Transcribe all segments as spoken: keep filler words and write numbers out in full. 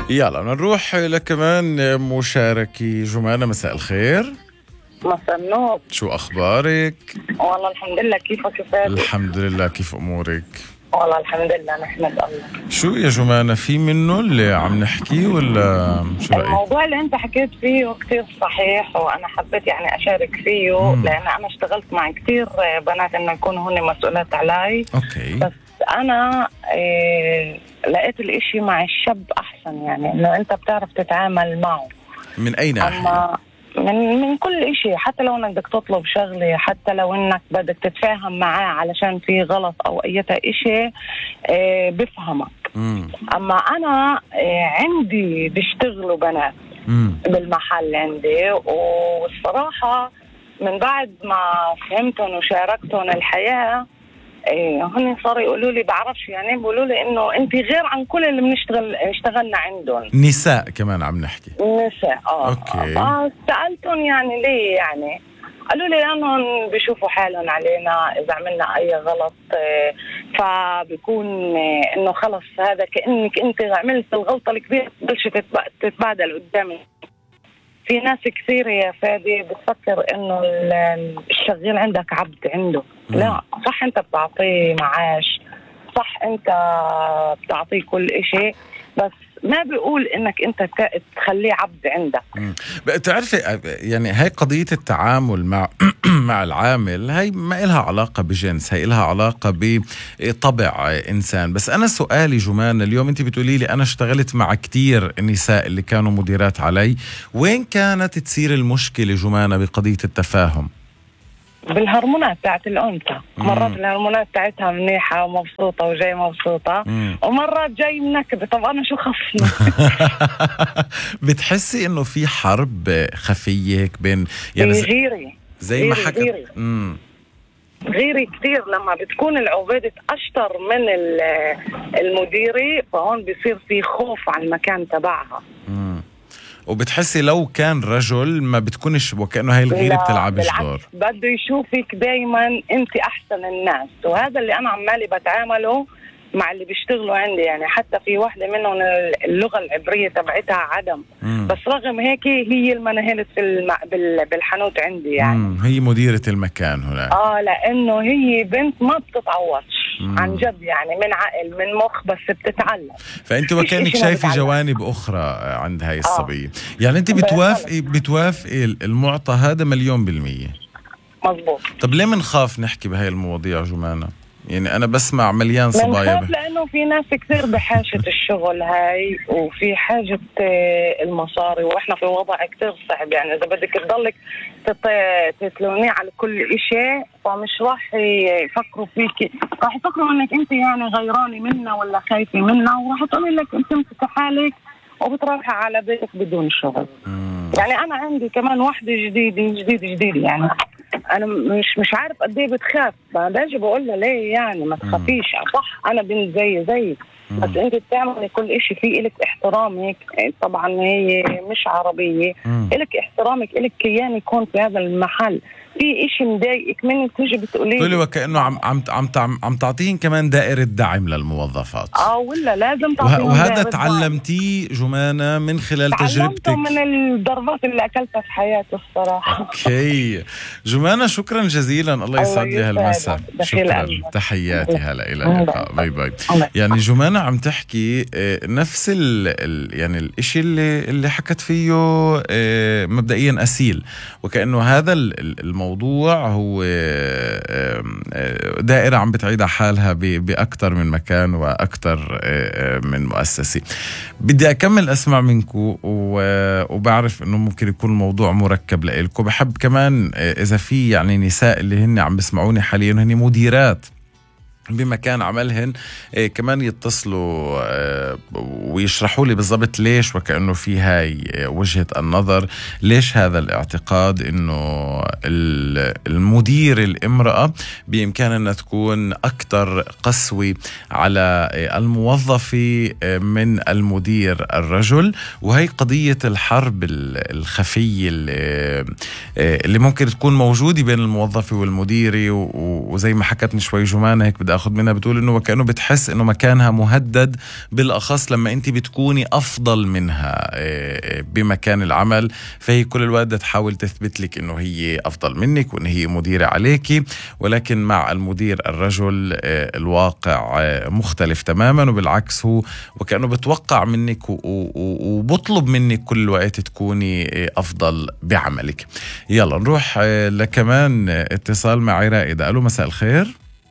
يلا نروح لكمان مشاركي. جمانة، مساء الخير. مساء النور. شو أخبارك؟ والله الحمد لله، كيفك يا فادي؟ الحمد لله، كيف أمورك؟ والله الحمد لله، نحمد الله. شو يا جمانة، في منه اللي عم نحكيه ولا شو رأيك؟ الموضوع اللي انت حكيت فيه كتير صحيح، وانا حبيت يعني اشارك فيه. مم. لان انا اشتغلت مع كتير بنات انه يكونوا هن مسؤولات علي. اوكي. بس انا إيه لقيت الاشي مع الشاب احسن، يعني انه انت بتعرف تتعامل معه. من اي ناحية؟ أما من من كل إشي، حتى لو انك بدك تطلب شغله، حتى لو انك بدك تتفاهم معاه علشان في غلط او اي إشي اه بفهمك. مم. اما انا اه عندي بيشتغلوا بنات مم. بالمحل عندي، والصراحه من بعد ما فهمتهم وشاركتهم الحياه، ايه هن صاروا يقولوا لي بعرفش، يعني بيقولوا لي انه انت غير عن كل اللي بنشتغل اشتغلنا عندهم. نساء كمان عم نحكي. نساء اه. اوكي. فسألتهم يعني ليه، يعني قالوا لي انهم بيشوفوا حالهم علينا اذا عملنا اي غلط، اه فبيكون اه انه خلص هذا كأنك انت عملت الغلطة الكبيرة بلش تتبادل قدامي. في ناس كثير يا فادي بتفكر انه الشغال عندك عبد عنده. مم. لا صح، انت بتعطيه معاش، صح انت بتعطيه كل اشي، بس ما بيقول انك انت تخليه عبد عندك. بتعرفي يعني هاي قضية التعامل مع مع العامل، هاي ما إلها علاقة بجنس، هاي إلها علاقة بطبع إنسان. بس أنا سؤالي جمان، اليوم أنت بتقولي لي أنا اشتغلت مع كتير النساء اللي كانوا مديرات علي، وين كانت تصير المشكلة جمانة بقضية التفاهم؟ بالهرمونات تاعت الأنثى. مرات الهرمونات تاعتها منيحة ومبسوطة وجاي مبسوطة، مم. ومرات جاي منكبة. طب أنا شو خصني؟ بتحسي إنه في حرب خفية هيك بين يعني زي غيري زي ما حكت غيري. غيري كتير لما بتكون العبادة أشطر من المديري، فهون بيصير في خوف على المكان تبعها. مم. وبتحسي لو كان رجل ما بتكونش وكأنه هاي الغيرة بتلعبش دور، بده يشوفك دايما انت احسن الناس. وهذا اللي انا عمالي بتعامله مع اللي بيشتغلوا عندي. يعني حتى في واحدة منهم اللغة العبرية تبعتها عدم، مم. بس رغم هيك هي المنهلت في الم... بال... بالحانوت عندي يعني. مم. هي مديرة المكان هنا. اه لانه هي بنت ما بتتعوضش عن جد، يعني من عقل من مخ، بس بتتعلم. فانت وكانك شايفه جوانب اخرى عند هاي الصبية. آه. يعني انت بتوافقي بتوافقي المعطى هذا مليون بالمية؟ مزبوط. طب ليه منخاف نحكي بهاي المواضيع جمانة؟ يعني أنا بسمع مليان صبايا بخاف لأنه في ناس كثير بحاجة الشغل هاي، وفي حاجة المصاري، وإحنا في وضع كثير صعب. يعني إذا بدك تضلك تتلوني على كل إشي، فمش راح يفكروا فيك، راح يفكروا إنك أنت يعني غيراني منا ولا خايفة منا، وراح تقولي لك أنت مسك حالك وبتروحي على بيتك بدون شغل. مم. يعني أنا عندي كمان واحدة جديدة جديدة جديدة، يعني أنا مش مش عارف قد إيه بتخاف، فباجي بقول لها ليه يعني ما تخافيش. صح أنا بنت زي زيك، بس أنت بتعملي كل إشي فيه إلك احترامك. طبعا هي مش عربية، إلك احترامك، إلك كيان يكون في هذا المحل. في إشي مضايقك منك تيجي بتقولي تقولي وكأنه عم عم عم عم تعطيهن كمان دائرة دعم للموظفات. اه ولا لازم تعطيهم. وهذا تعلمتيه جمانة من خلال تجربتك؟ تعلمته من الضربات اللي أكلتها في حياتي الصراحة. اوكي جمانة، شكرا جزيلا، الله يسعد لي هالمساء. شكرا، تحياتي، هلا إلى اللقاء، باي باي. يعني جمانة عم تحكي نفس ال يعني الاشي اللي اللي حكت فيه مبدئيا أسيل، وكأنه هذا الموضوع الموضوع هو دائرة عم بتعيد حالها بأكتر من مكان وأكتر من مؤسسة. بدي أكمل أسمع منكم، وبعرف أنه ممكن يكون الموضوع مركب لإلكم. بحب كمان إذا في يعني نساء اللي هن عم بسمعوني حاليا هن مديرات بمكان عملهن، إيه كمان يتصلوا إيه ويشرحوا لي بالضبط ليش وكأنه في هاي وجهة النظر، ليش هذا الاعتقاد انه المدير الامرأة بإمكانها أن تكون أكثر قسوة على الموظفة من المدير الرجل. وهي قضية الحرب الخفية اللي, اللي ممكن تكون موجودة بين الموظفة والمديرة، وزي ما حكتني شوي جمانة هيك بدأ أخذ منها، بتقول إنه وكأنه بتحس إنه مكانها مهدد، بالأخص لما أنت انت بتكوني افضل منها بمكان العمل، فهي كل الوقت تحاول تثبت لك انه هي افضل منك وان هي مديرة عليكي. ولكن مع المدير الرجل الواقع مختلف تماما، وبالعكس هو وكأنه بتوقع منك وبطلب منك كل الوقت تكوني افضل بعملك. يلا نروح لكمان اتصال مع رائدة. الو مساء الخير.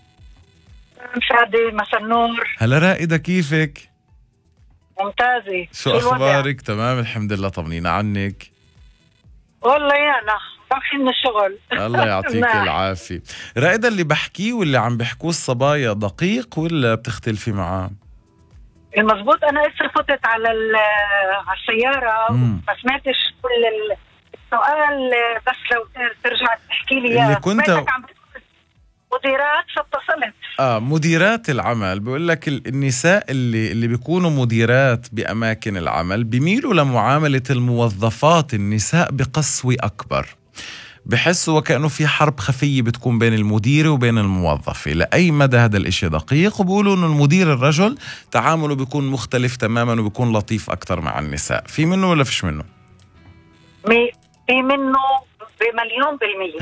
شادي مساء النور. هلا رائدة، كيفك؟ ممتازة. شو اخبارك؟ تمام الحمد لله، طمنينا عنك. والله يا انا رايحين من الشغل. الله يعطيك العافية. رائدة، اللي بحكيه واللي عم بيحكوه الصبايا دقيق ولا بتختلفي معاه؟ المزبوط. انا لسه فتت على على السيارة مم. ما سمعتش كل السؤال، بس لو ترجع تحكي لي اياه. اللي كنت عم مديرات فاتصلت. اه مديرات العمل، بقول لك النساء اللي اللي بيكونوا مديرات بأماكن العمل بيميلوا لمعاملة الموظفات النساء بقسوة أكبر، بحسوا وكأنه في حرب خفية بتكون بين المدير وبين الموظفة. لأي مدى هذا الاشي دقيق، وبقولوا انه المدير الرجل تعامله بيكون مختلف تماما وبيكون لطيف أكتر مع النساء. في منه ولا فيش منه؟ مي في منه بمليون بالمية.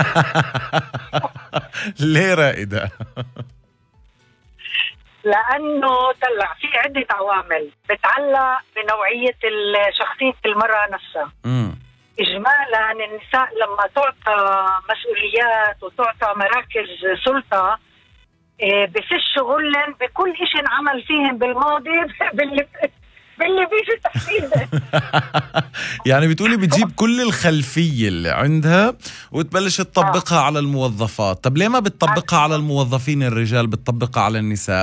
ليه رائدة؟ لأنه طلع في عدة عوامل بتعلق بنوعية شخصية المرأة نفسها. مم. إجمالا النساء لما تعطى مسؤوليات وتعطى مراكز سلطة بفش غلن بكل إشي انعمل فيهم بالماضي باللي باللي بيجي تحديدا. يعني بتقولي بتجيب كل الخلفية اللي عندها وتبلش تطبقها آه. على الموظفات. طب ليه ما بتطبقها على الموظفين الرجال، بتطبقها على النساء؟